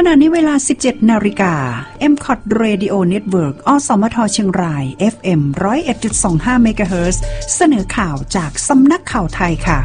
ณะนี้เวลา 17 นาฬิกา MCOT Radio Network อสมทเชียงราย FM 101.25 เมกะเฮิรตซ์เสนอข่าวจากสำนักข่าวไทยค่ะ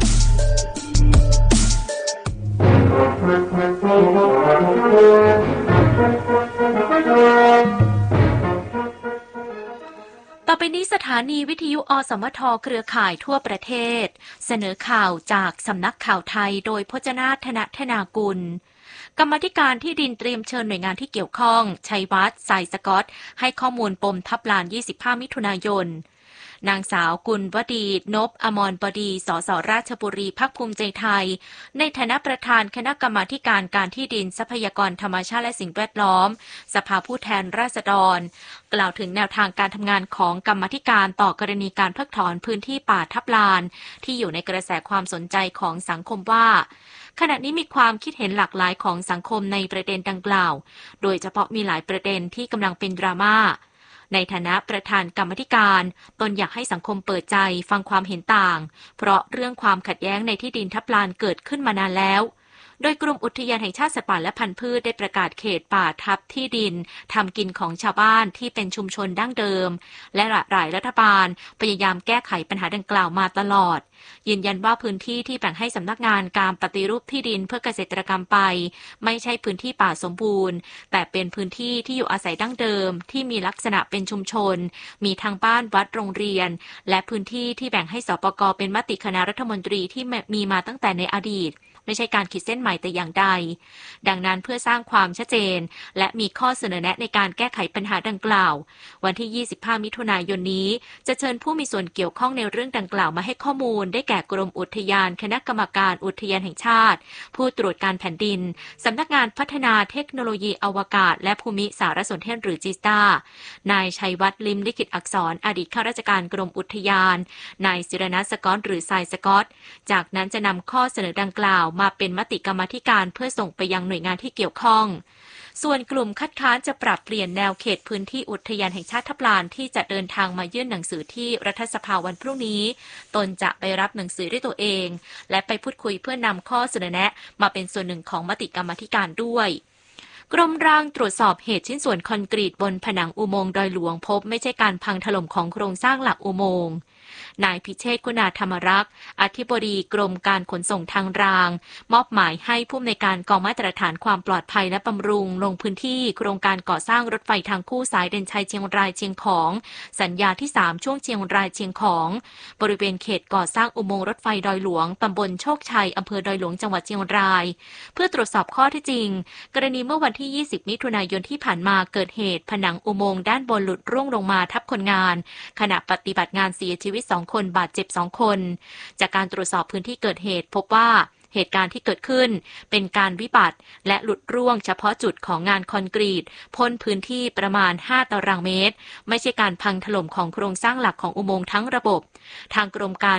ต่อไปนี้สถานีวิทยุอสมทเครือข่ายทั่วประเทศเสนอข่าวจากสำนักข่าวไทยโดยพจนาถ ธนธนากุลกรรมาธิการที่ดินเตรียมเชิญหน่วยงานที่เกี่ยวข้องชัยวัฒน์สายสกอตให้ข้อมูลปมทับลาน25มิถุนายนนางสาวกุลวดีนพอมรบดีสสราชบุรีพรรคภูมิใจไทยในฐานะประธานคณะกรรมาธิการการที่ดินทรัพยากรธรรมชาติและสิ่งแวดล้อมสภาผู้แทนราษฎรกล่าวถึงแนวทางการทำงานของกรรมาธิการต่อกรณีการเพิกถอนพื้นที่ป่าทับลานที่อยู่ในกระแสความสนใจของสังคมว่าขณะนี้มีความคิดเห็นหลากหลายของสังคมในประเด็นดังกล่าวโดยเฉพาะมีหลายประเด็นที่กำลังเป็นดราม่าในฐานะประธานกรรมาธิการตนอยากให้สังคมเปิดใจฟังความเห็นต่างเพราะเรื่องความขัดแย้งในที่ดินทับลานเกิดขึ้นมานานแล้วโดยกรมอุทยานแห่งชาติสัตว์ป่าและพันธุ์พืชได้ประกาศเขตป่าทับที่ดินทำกินของชาวบ้านที่เป็นชุมชนดั้งเดิมและหลายรัฐบาลพยายามแก้ไขปัญหาดังกล่าวมาตลอดยืนยันว่าพื้นที่ที่แบ่งให้สำนักงานการปฏิรูปที่ดินเพื่อเกษตรกรรมไปไม่ใช่พื้นที่ป่าสมบูรณ์แต่เป็นพื้นที่ที่อยู่อาศัยดั้งเดิมที่มีลักษณะเป็นชุมชนมีทั้งบ้านวัดโรงเรียนและพื้นที่ที่แบ่งให้สปก.เป็นมติคณะรัฐมนตรีที่มีมาตั้งแต่ในอดีตไม่ใช่การขีดเส้นใหม่แต่อย่างใดดังนั้นเพื่อสร้างความชัดเจนและมีข้อเสนอแนะในการแก้ไขปัญหาดังกล่าววันที่25มิถุนายนนี้จะเชิญผู้มีส่วนเกี่ยวข้องในเรื่องดังกล่าวมาให้ข้อมูลได้แก่กรมอุทยานคณะกรรมการอุทยานแห่งชาติผู้ตรวจการแผ่นดินสำนักงานพัฒนาเทคโนโลยีอวกาศและภูมิสารสนเทศหรือจิสตานายชัยวัฒน์ลิมลิขิตอักษรอดีตข้าราชการกรมอุทยานนายศิรนัสสกอตหรือทรายสกอตจากนั้นจะนำข้อเสนอดังกล่าวมาเป็นมติกรรมาธิการเพื่อส่งไปยังหน่วยงานที่เกี่ยวข้องส่วนกลุ่มคัดค้านจะปรับเปลี่ยนแนวเขตพื้นที่อุทยานแห่งชาติทับลานที่จะเดินทางมายื่นหนังสือที่รัฐสภาวันพรุ่งนี้ตนจะไปรับหนังสือด้วยตัวเองและไปพูดคุยเพื่อนำข้อเสนอแนะมาเป็นส่วนหนึ่งของมติกรรมาธิการด้วยกรมร่างตรวจสอบเหตุชิ้นส่วนคอนกรีตบนผนังอุโมงค์ดอยหลวงพบไม่ใช่การพังถล่มของโครงสร้างหลักอุโมงค์นายพิเชษฐ์คุณาธรรมรักษ์อธิบดีกรมการขนส่งทางรางมอบหมายให้ผู้อำนวยการกองมาตรฐานความปลอดภัยและบำรุงลงพื้นที่โครงการก่อสร้างรถไฟทางคู่สายเด่นชัยเชียงรายเชียงของสัญญาที่3ช่วงเชียงรายเชียงของบริเวณเขตก่อสร้างอุโมงค์รถไฟดอยหลวงตำบลโชคชัยอำเภอดอยหลวงจังหวัดเชียงรายเพื่อตรวจสอบข้อเท็จจริงกรณีเมื่อวันที่20มิถุนายนที่ผ่านมาเกิดเหตุผนังอุโมงค์ด้านบนหลุดร่วงลงมาทับคนงานขณะปฏิบัติงานเสียชีวิต2คนบาดเจ็บ2คนจากการตรวจสอบพื้นที่เกิดเหตุพบว่าเหตุการณ์ที่เกิดขึ้นเป็นการวิบัติและหลุดร่วงเฉพาะจุดของงานคอนกรีตพ้นพื้นที่ประมาณ5ตารางเมตรไม่ใช่การพังถล่มของโครงสร้างหลักของอุโมงค์ทั้งระบบทางกรมการ